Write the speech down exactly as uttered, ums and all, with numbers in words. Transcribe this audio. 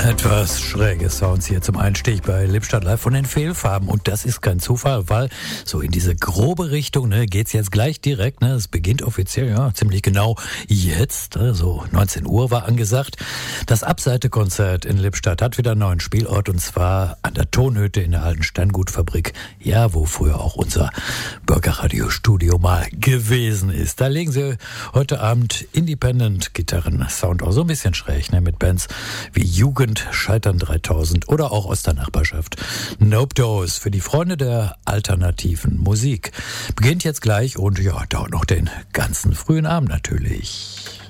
Etwas schräge Sounds hier zum Einstieg bei Lippstadt Live von den Fehlfarben. Und das ist kein Zufall, weil so in diese grobe Richtung ne, geht's jetzt gleich direkt. Ne, es beginnt offiziell, ja, ziemlich genau jetzt. Ne, so neunzehn Uhr war angesagt. Das Abseite-Konzert in Lippstadt hat wieder einen neuen Spielort, und zwar an der Tonhütte in der alten Steingutfabrik. Ja, wo früher auch unser Bürgerradiostudio mal gewesen ist. Da legen sie heute Abend Independent-Gitarren-Sound auch so ein bisschen schräg, ne, mit Bands wie Jugend, Scheitern dreitausend oder auch aus der Nachbarschaft. Nope Dose für die Freunde der alternativen Musik. Beginnt jetzt gleich und ja, dauert noch den ganzen frühen Abend natürlich.